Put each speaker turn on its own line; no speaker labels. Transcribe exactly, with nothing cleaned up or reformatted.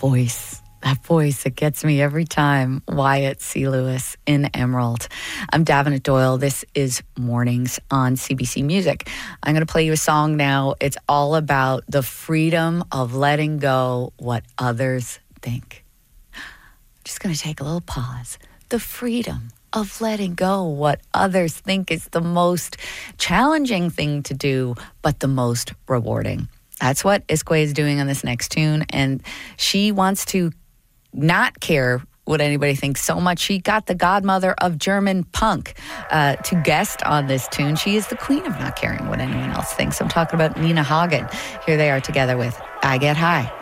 voice. That voice, it gets me every time. Wyatt C. Lewis in Emerald. I'm Davenant Doyle. This is Mornings on C B C Music. I'm going to play you a song now. It's all about the freedom of letting go what others think. Just going to take a little pause. The freedom of letting go what others think is the most challenging thing to do, but the most rewarding. That's what Iskway is doing on this next tune, and she wants to not care what anybody thinks so much. She got the godmother of German punk uh, to guest on this tune. She is the queen of not caring what anyone else thinks. I'm talking about Nina Hagen. Here they are together with I Get High.